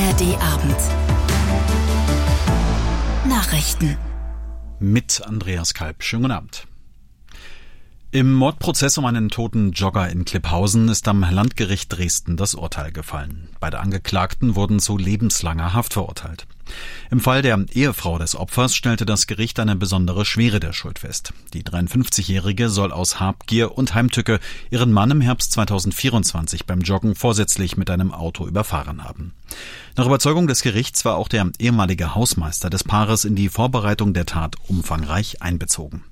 ARD-Abend. Nachrichten. Mit Andreas Kalb. Schönen guten Abend. Im Mordprozess um einen toten Jogger in Klipphausen ist am Landgericht Dresden das Urteil gefallen. Beide Angeklagten wurden zu lebenslanger Haft verurteilt. Im Fall der Ehefrau des Opfers stellte das Gericht eine besondere Schwere der Schuld fest. Die 53-Jährige soll aus Habgier und Heimtücke ihren Mann im Herbst 2024 beim Joggen vorsätzlich mit einem Auto überfahren haben. Nach Überzeugung des Gerichts war auch der ehemalige Hausmeister des Paares in die Vorbereitung der Tat umfangreich einbezogen.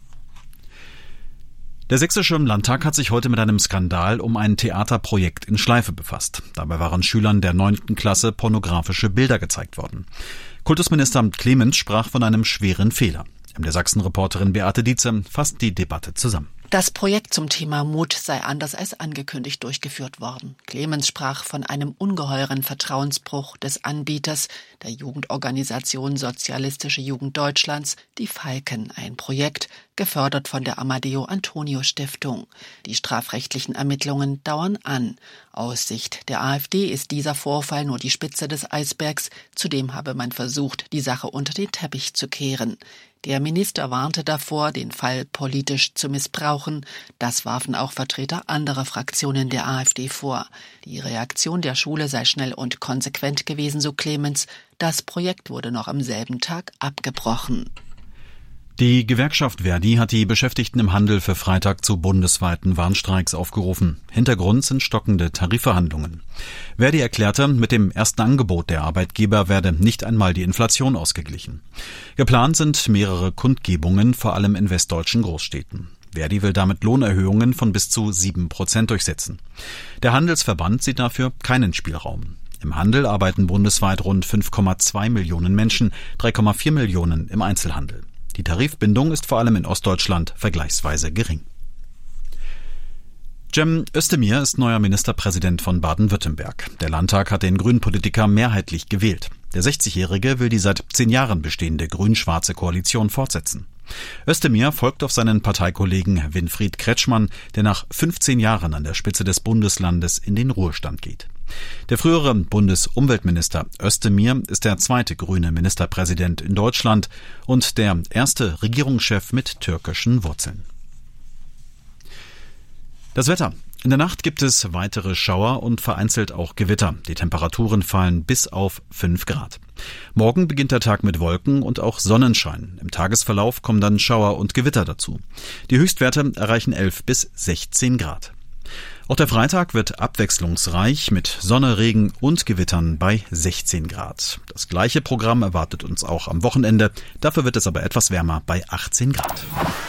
Der Sächsische Landtag hat sich heute mit einem Skandal um ein Theaterprojekt in Schleife befasst. Dabei waren Schülern der 9. Klasse pornografische Bilder gezeigt worden. Kultusminister Clemens sprach von einem schweren Fehler. Der Sachsen-Reporterin Beate Dietze fasst die Debatte zusammen. Das Projekt zum Thema Mut sei anders als angekündigt durchgeführt worden. Clemens sprach von einem ungeheuren Vertrauensbruch des Anbieters, der Jugendorganisation Sozialistische Jugend Deutschlands, die Falken, ein Projekt, gefördert von der Amadeo-Antonio-Stiftung. Die strafrechtlichen Ermittlungen dauern an. Aus Sicht der AfD ist dieser Vorfall nur die Spitze des Eisbergs. Zudem habe man versucht, die Sache unter den Teppich zu kehren. Der Minister warnte davor, den Fall politisch zu missbrauchen. Das warfen auch Vertreter anderer Fraktionen der AfD vor. Die Reaktion der Schule sei schnell und konsequent gewesen, so Clemens. Das Projekt wurde noch am selben Tag abgebrochen. Die Gewerkschaft Verdi hat die Beschäftigten im Handel für Freitag zu bundesweiten Warnstreiks aufgerufen. Hintergrund sind stockende Tarifverhandlungen. Verdi erklärte, mit dem ersten Angebot der Arbeitgeber werde nicht einmal die Inflation ausgeglichen. Geplant sind mehrere Kundgebungen, vor allem in westdeutschen Großstädten. Verdi will damit Lohnerhöhungen von bis zu 7% durchsetzen. Der Handelsverband sieht dafür keinen Spielraum. Im Handel arbeiten bundesweit rund 5,2 Millionen Menschen, 3,4 Millionen im Einzelhandel. Die Tarifbindung ist vor allem in Ostdeutschland vergleichsweise gering. Cem Özdemir ist neuer Ministerpräsident von Baden-Württemberg. Der Landtag hat den Grünen-Politiker mehrheitlich gewählt. Der 60-Jährige will die seit 10 Jahren bestehende grün-schwarze Koalition fortsetzen. Özdemir folgt auf seinen Parteikollegen Winfried Kretschmann, der nach 15 Jahren an der Spitze des Bundeslandes in den Ruhestand geht. Der frühere Bundesumweltminister Özdemir ist der zweite grüne Ministerpräsident in Deutschland und der erste Regierungschef mit türkischen Wurzeln. Das Wetter. In der Nacht gibt es weitere Schauer und vereinzelt auch Gewitter. Die Temperaturen fallen bis auf 5 Grad. Morgen beginnt der Tag mit Wolken und auch Sonnenschein. Im Tagesverlauf kommen dann Schauer und Gewitter dazu. Die Höchstwerte erreichen 11 bis 16 Grad. Auch der Freitag wird abwechslungsreich mit Sonne, Regen und Gewittern bei 16 Grad. Das gleiche Programm erwartet uns auch am Wochenende. Dafür wird es aber etwas wärmer bei 18 Grad.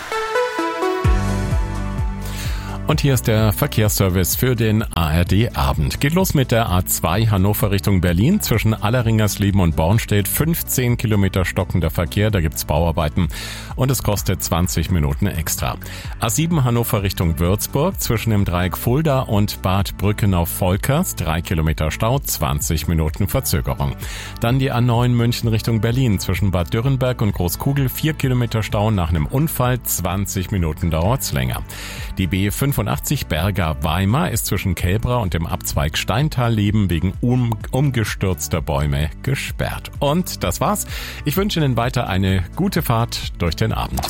Und hier ist der Verkehrsservice für den ARD-Abend. Geht los mit der A2 Hannover Richtung Berlin. Zwischen Alleringersleben und Bornstedt 15 Kilometer stockender Verkehr. Da gibt's Bauarbeiten und es kostet 20 Minuten extra. A7 Hannover Richtung Würzburg. Zwischen dem Dreieck Fulda und Bad Brückenau-Volkers 3 Kilometer Stau, 20 Minuten Verzögerung. Dann die A9 München Richtung Berlin. Zwischen Bad Dürrenberg und Großkugel 4 Kilometer Stau nach einem Unfall. 20 Minuten dauert's länger. Die B85 Berger-Weimar ist zwischen Kelbra und dem Abzweig Steintal-Leben wegen umgestürzter Bäume gesperrt. Und das war's. Ich wünsche Ihnen weiter eine gute Fahrt durch den Abend.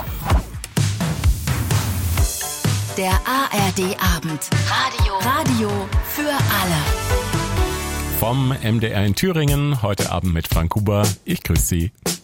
Der ARD-Abend. Radio für alle. Vom MDR in Thüringen, heute Abend mit Frank Huber. Ich grüße Sie.